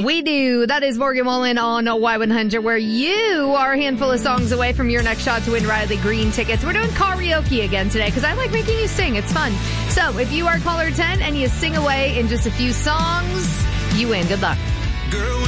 We do. That is Morgan Wallen on Y100, where you are a handful of songs away from your next shot to win Riley Green tickets. We're doing karaoke again today because I like making you sing. It's fun. So if you are caller 10 and you sing away in just a few songs, you win. Good luck. Girl,